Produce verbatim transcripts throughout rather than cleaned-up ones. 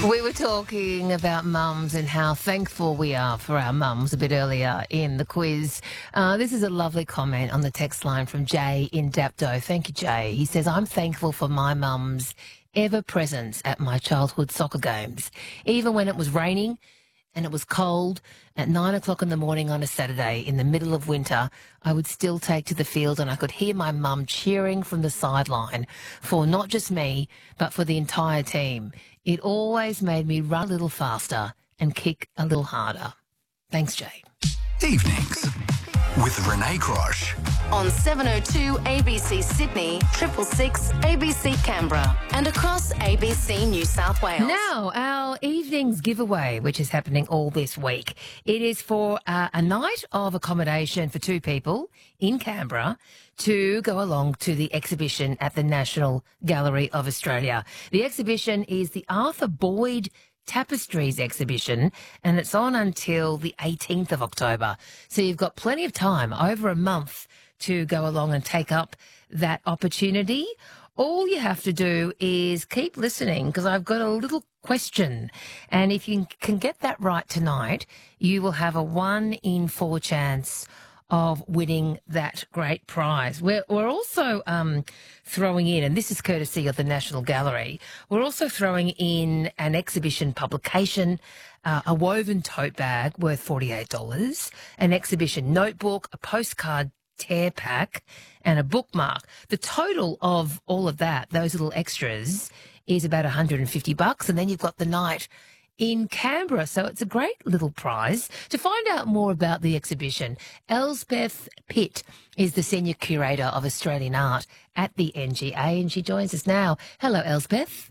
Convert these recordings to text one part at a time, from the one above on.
We were talking about mums and how thankful we are for our mums a bit earlier in the quiz. Uh, this is a lovely comment on the text line from Jay in Dapto. Thank you, Jay. He says, I'm thankful for my mum's ever presence at my childhood soccer games. Even when it was raining and it was cold, at nine o'clock in the morning on a Saturday in the middle of winter, I would still take to the field and I could hear my mum cheering from the sideline for not just me, but for the entire team. It always made me run a little faster and kick a little harder. Thanks, Jay. Evenings with Renee Crosh. On seven oh two A B C Sydney, triple six A B C Canberra, and across A B C New South Wales. Now, our evening's giveaway, which is happening all this week, it is for uh, a night of accommodation for two people in Canberra to go along to the exhibition at the National Gallery of Australia. The exhibition is the Arthur Boyd Tapestries exhibition, and it's on until the eighteenth of October. So you've got plenty of time, over a month, to go along and take up that opportunity. All you have to do is keep listening, because I've got a little question. And if you can get that right tonight, you will have a one in four chance of winning that great prize. We're, we're also um, throwing in, and this is courtesy of the National Gallery, we're also throwing in an exhibition publication, uh, a woven tote bag worth forty-eight dollars, an exhibition notebook, a postcard tear pack, and a bookmark. The total of all of that, those little extras, is about one hundred fifty bucks, and then you've got the night in Canberra. So it's a great little prize. To find out more about the exhibition, Elspeth Pitt is the Senior Curator of Australian Art at the N G A, and she joins us now. Hello, Elspeth.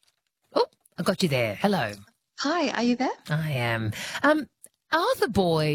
Oh, I got you there. Hello. Hi, are you there? I am. Um, Arthur Boyd